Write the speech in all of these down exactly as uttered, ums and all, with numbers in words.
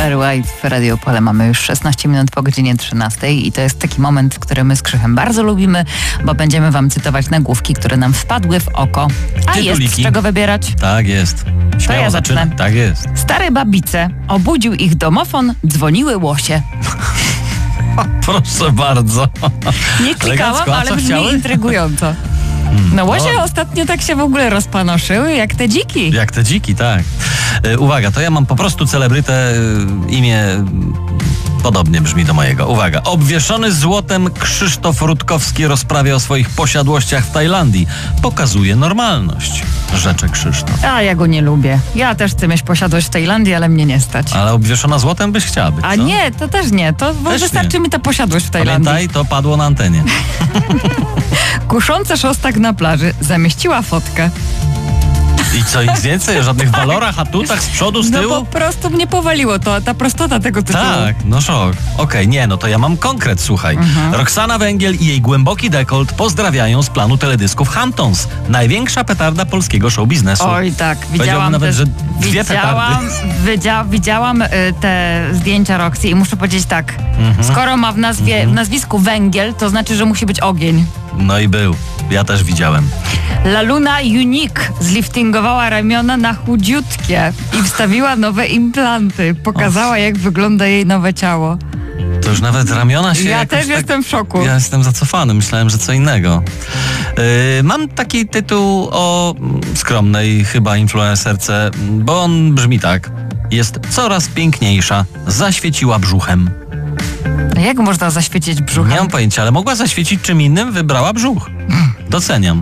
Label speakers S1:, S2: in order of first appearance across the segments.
S1: Barry White w Radio Pole. Mamy już szesnaście minut po godzinie trzynastej i to jest taki moment, który my z Krzychem bardzo lubimy, bo będziemy wam cytować nagłówki, które nam wpadły w oko. A
S2: Tytuliki.
S1: Jest z czego wybierać?
S2: Tak jest. Śmiało
S1: To ja zacznę.
S2: zaczynaj. Tak jest.
S1: Stare babice, obudził ich domofon, dzwoniły łosie.
S2: Proszę bardzo.
S1: Nie klikałam,
S2: Elegancko. A
S1: ale
S2: co
S1: brzmi
S2: chciały?
S1: intrygująco. No łosie
S2: no.
S1: ostatnio tak się w ogóle rozpanoszyły, jak te dziki.
S2: Jak te dziki, tak. E, uwaga, to ja mam po prostu celebrytę, e, imię e, podobnie brzmi do mojego. Uwaga, obwieszony złotem Krzysztof Rutkowski rozprawia o swoich posiadłościach w Tajlandii. Pokazuje normalność, rzecze Krzysztof.
S1: A ja go nie lubię. Ja też chcę mieć posiadłość w Tajlandii, ale mnie nie stać.
S2: Ale obwieszona złotem byś chciała być,
S1: A
S2: co?
S1: nie, to też nie. To
S2: Też
S1: wystarczy
S2: nie.
S1: mi ta posiadłość w Tajlandii.
S2: Pamiętaj, to padło na antenie.
S1: Kusząca szostak na plaży zamieściła fotkę.
S2: I co, nic więcej? O żadnych walorach, atutach z przodu, z
S1: No
S2: tyłu?
S1: po prostu mnie powaliło to, ta prostota tego tytułu.
S2: Tak, no szok. Okej, nie, no to ja mam konkret, słuchaj.
S1: Mhm.
S2: Roxana Węgiel i jej głęboki dekolt pozdrawiają z planu teledysków Hamptons. Największa petarda polskiego show biznesu.
S1: Oj tak,
S2: Powiedziałbym
S1: widziałam
S2: nawet,
S1: też,
S2: że dwie
S1: widziałam, widzia, widziałam y, te zdjęcia Roxy i muszę powiedzieć tak,
S2: Mhm.
S1: skoro ma w, nazwie, w nazwisku Węgiel, to znaczy, że musi być ogień.
S2: No i był. Ja też widziałem.
S1: La Luna Unique zliftingowała ramiona na chudziutkie i wstawiła nowe implanty. Pokazała, jak wygląda jej nowe ciało.
S2: To już nawet ramiona się
S1: Ja
S2: jakoś
S1: też
S2: tak...
S1: jestem w szoku.
S2: Ja jestem zacofany, myślałem, że co innego. Yy, mam taki tytuł o mm, skromnej chyba influencerce, bo on brzmi tak. Jest coraz piękniejsza, zaświeciła brzuchem.
S1: Jak można zaświecić brzuchem?
S2: Nie mam pojęcia, ale mogła zaświecić czym innym, wybrała brzuch. Doceniam.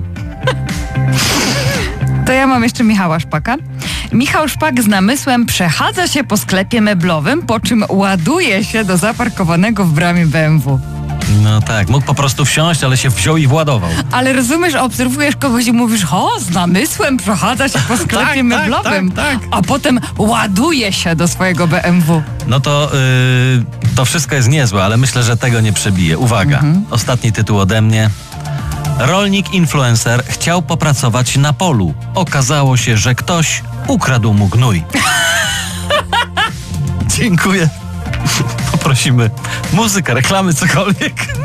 S1: To ja mam jeszcze Michała Szpaka. Michał Szpak z namysłem przechadza się po sklepie meblowym, po czym ładuje się do zaparkowanego w bramie B M W.
S2: No tak, mógł po prostu wsiąść, ale się wziął i władował.
S1: Ale rozumiesz, obserwujesz kogoś i mówisz, o, z namysłem przechadza się po sklepie
S2: Tak,
S1: meblowym,
S2: tak, tak.
S1: a potem ładuje się do swojego B M W.
S2: No to yy, to wszystko jest niezłe, ale myślę, że tego nie przebije. Uwaga,
S1: Mhm.
S2: ostatni tytuł ode mnie. Rolnik influencer chciał popracować na polu. Okazało się, że ktoś ukradł mu gnój. Dziękuję. Poprosimy muzykę, reklamy, cokolwiek.